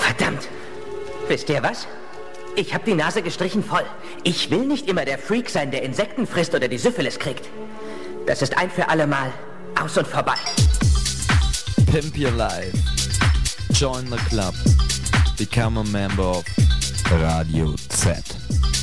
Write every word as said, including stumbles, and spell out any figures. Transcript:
Verdammt. Wisst ihr was? Ich hab die Nase gestrichen voll. Ich will nicht immer der Freak sein, der Insekten frisst oder die Syphilis kriegt. Das ist ein für alle Mal aus und vorbei. Pimp your life. Join the club. Become a member of Radio Z.